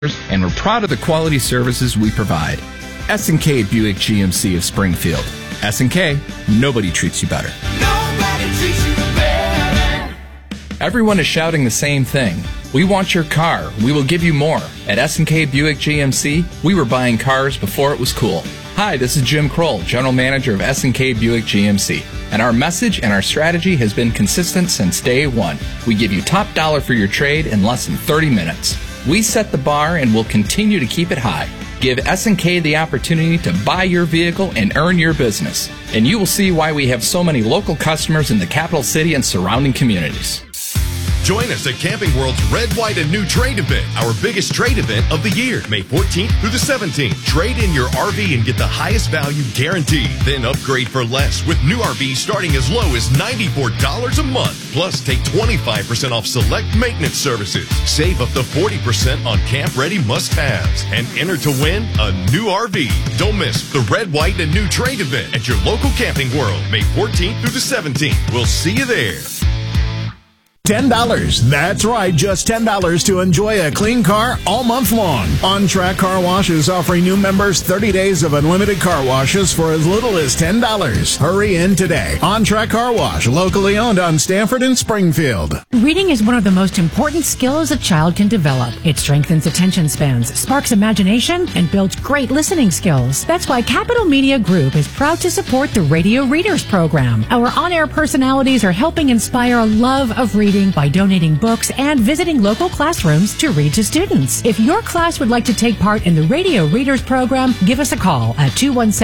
and we're proud of the quality services we provide. S&K Buick GMC of Springfield. S&K, nobody treats you better. Nobody treats you better. Everyone is shouting the same thing. We want your car. We will give you more. At S&K Buick GMC, we were buying cars before it was cool. Hi, this is Jim Kroll, General Manager of S&K Buick GMC. And our message and our strategy has been consistent since day one. We give you top dollar for your trade in less than 30 minutes. We set the bar and will continue to keep it high. Give S&K the opportunity to buy your vehicle and earn your business. And you will see why we have so many local customers in the capital city and surrounding communities. Join us at Camping World's Red, White, and New Trade Event, our biggest trade event of the year, May 14th through the 17th. Trade in your RV and get the highest value guaranteed. Then upgrade for less with new RVs starting as low as $94 a month. Plus, take 25% off select maintenance services. Save up to 40% on camp-ready must-haves. And enter to win a new RV. Don't miss the Red, White, and New Trade Event at your local Camping World, May 14th through the 17th. We'll see you there. $10. That's right, just $10 to enjoy a clean car all month long. On Track Car Wash is offering new members 30 days of unlimited car washes for as little as $10. Hurry in today. On Track Car Wash, locally owned on Stanford and Springfield. Reading is one of the most important skills a child can develop. It strengthens attention spans, sparks imagination, and builds great listening skills. That's why Capital Media Group is proud to support the Radio Readers Program. Our on-air personalities are helping inspire a love of reading by donating books and visiting local classrooms to read to students. If your class would like to take part in the Radio Readers Program, give us a call at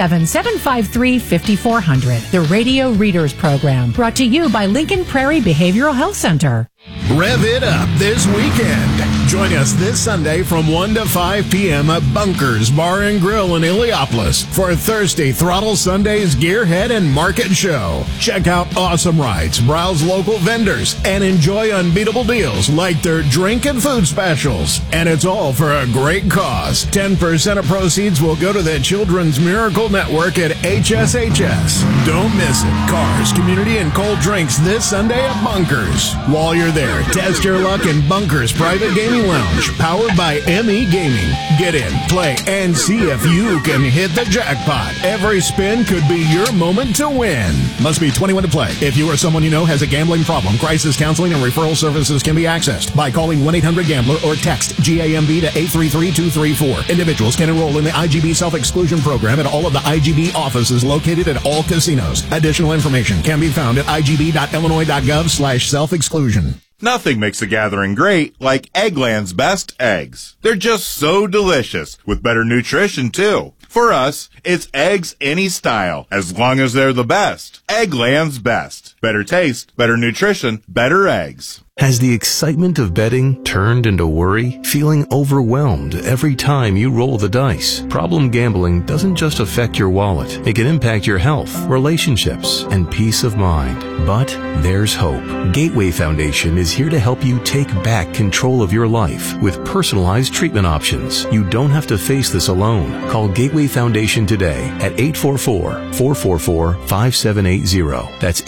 217-753-5400. The Radio Readers Program, brought to you by Lincoln Prairie Behavioral Health Center. Rev it up this weekend. Join us this Sunday from 1 to 5 p.m. at Bunkers Bar and Grill in Iliopolis for Thursday Throttle Sundays Gearhead and Market Show. Check out awesome rides, browse local vendors, and enjoy unbeatable deals like their drink and food specials. And it's all for a great cause. 10% of proceeds will go to the Children's Miracle Network at HSHS. Don't miss it. Cars, community, and cold drinks this Sunday at Bunkers. While you're there, test your luck in Bunkers Private Gaming Lounge, powered by ME Gaming. Get in, play, and see if you can hit the jackpot. Every spin could be your moment to win. Must be 21 to play. If you or someone you know has a gambling problem, crisis counseling and referral services can be accessed by calling 1-800-GAMBLER or text GAMB to 833-234. Individuals can enroll in the IGB self-exclusion program at all of the IGB offices located at all casinos. Additional information can be found at igb.illinois.gov/self-exclusion. Nothing makes a gathering great like Eggland's best eggs. They're just so delicious, with better nutrition, too. For us, it's eggs any style, as long as they're the best. Eggland's best. Better taste, better nutrition, better eggs. Has the excitement of betting turned into worry? Feeling overwhelmed every time you roll the dice? Problem gambling doesn't just affect your wallet. It can impact your health, relationships, and peace of mind. But there's hope. Gateway Foundation is here to help you take back control of your life with personalized treatment options. You don't have to face this alone. Call Gateway Foundation today at 844-444-5780. That's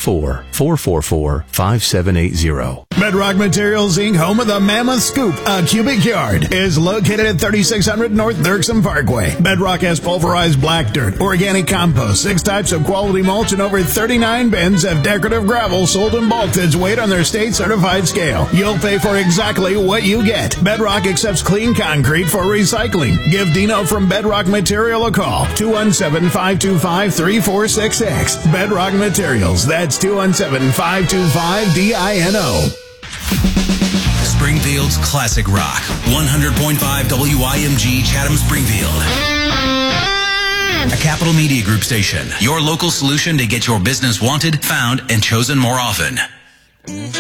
844-444-5780. Bedrock Materials Inc., home of the Mammoth Scoop, a cubic yard, is located at 3600 North Dirksen Parkway. Bedrock has pulverized black dirt, organic compost, 6 types of quality mulch, and over 39 bins of decorative gravel sold in bulk that's weighed on their state-certified scale. You'll pay for exactly what you get. Bedrock accepts clean concrete for recycling. Give Dino from Bedrock Material a call, 217-525-3466. Bedrock Materials, that's 217-525-DINO. Springfield's classic rock, 100.5 WIMG Chatham-Springfield. A Capital Media Group station, your local solution to get your business wanted, found, and chosen more often.